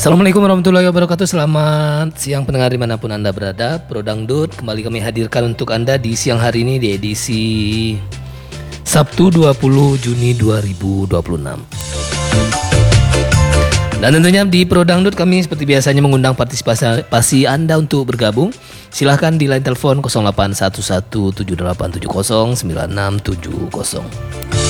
Assalamualaikum warahmatullahi wabarakatuh. Selamat siang pendengar dimanapun Anda berada. Pro Dangdut kembali kami hadirkan untuk Anda di siang hari ini di edisi Sabtu 20 Juni 2026. Dan tentunya di Pro Dangdut kami seperti biasanya mengundang partisipasi Anda untuk bergabung. Silahkan di line telepon 081178709670.